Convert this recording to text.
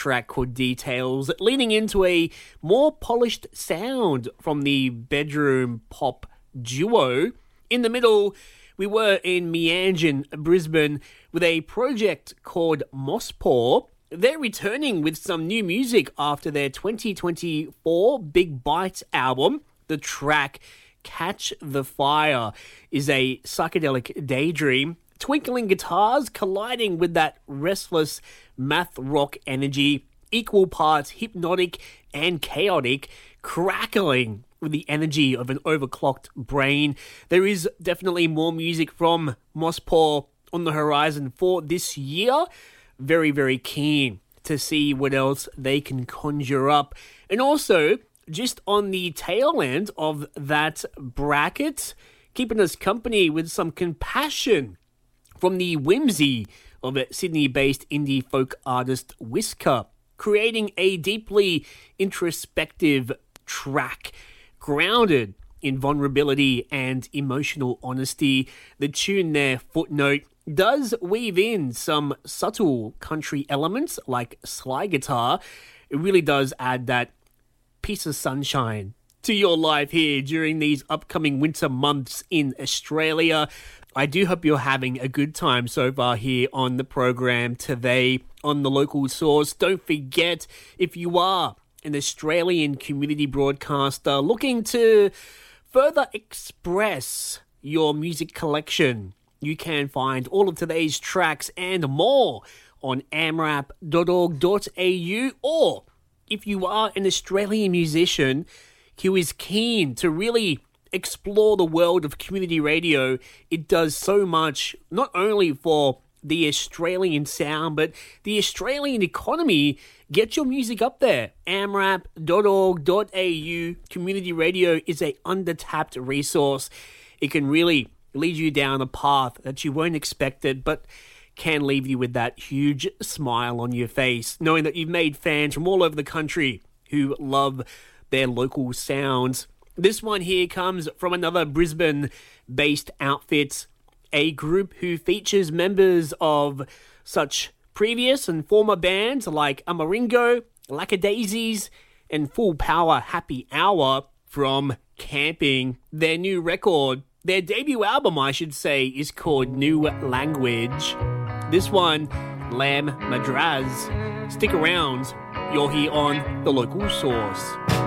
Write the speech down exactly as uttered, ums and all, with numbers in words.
track called Details, leading into a more polished sound from the bedroom pop duo. In the middle, we were in Meanjin, Brisbane, with a project called Mosspaw. They're returning with some new music after their twenty twenty-four Big Bites album. The track Catch the Fire is a psychedelic daydream. Twinkling guitars colliding with that restless math rock energy, equal parts hypnotic and chaotic, crackling with the energy of an overclocked brain. There is definitely more music from Mosspaw on the horizon for this year. Very, very keen to see what else they can conjure up. And also, just on the tail end of that bracket, keeping us company with some compassion from the whimsy of a Sydney-based indie folk artist Whisker, creating a deeply introspective track grounded in vulnerability and emotional honesty. The tune there, Footnote, does weave in some subtle country elements like slide guitar. It really does add that piece of sunshine to your life here during these upcoming winter months in Australia. I do hope you're having a good time so far here on the program today on The Local Source. Don't forget, if you are an Australian community broadcaster looking to further express your music collection, you can find all of today's tracks and more on amrap dot org dot a u, or if you are an Australian musician who is keen to really explore the world of community radio, it does so much, not only for the Australian sound, but the Australian economy. Get your music up there. amrap dot org dot a u. Community radio is a undertapped resource. It can really lead you down a path that you weren't expected, but can leave you with that huge smile on your face, knowing that you've made fans from all over the country who love their local sounds. This one here comes from another Brisbane-based outfit, a group who features members of such previous and former bands like Amaringo, Lackadaisies, and Full Power Happy Hour from Camping. Their new record, their debut album, I should say, is called New Language. This one, Lamb Madraz. Stick around, you're here on The Local Source.